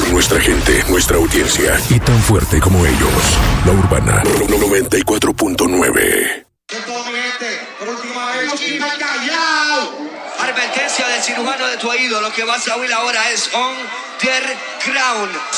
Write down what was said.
nuestra gente, nuestra audiencia. Y tan fuerte como ellos. La Urbana 94.9. Por última vez, callao. Advertencia del cirujano de tu oído. Lo que vas a oír ahora es On The Ground.